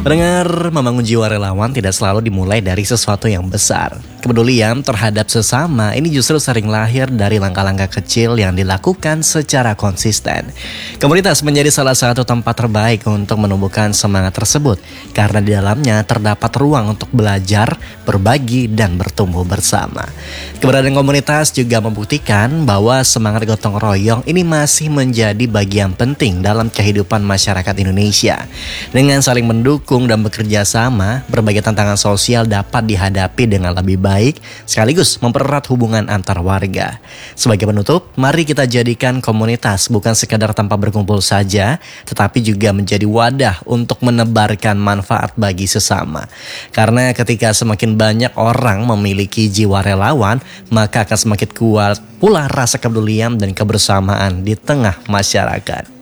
Mendengar membangun jiwa relawan tidak selalu dimulai dari sesuatu yang besar. Kepedulian terhadap sesama ini justru sering lahir dari langkah-langkah kecil yang dilakukan secara konsisten. Komunitas menjadi salah satu tempat terbaik untuk menumbuhkan semangat tersebut karena di dalamnya terdapat ruang untuk belajar, berbagi, dan bertumbuh bersama. Keberadaan komunitas juga membuktikan bahwa semangat gotong royong ini masih menjadi bagian penting dalam kehidupan masyarakat Indonesia. Dengan saling mendukung dan bekerja sama, berbagai tantangan sosial dapat dihadapi dengan lebih baik sekaligus mempererat hubungan antar warga. Sebagai penutup, mari kita jadikan komunitas bukan sekadar tempat berkumpul saja, tetapi juga menjadi wadah untuk menebarkan manfaat bagi sesama. Karena ketika semakin banyak orang memiliki jiwa relawan, maka akan semakin kuat pula rasa kepedulian dan kebersamaan di tengah masyarakat.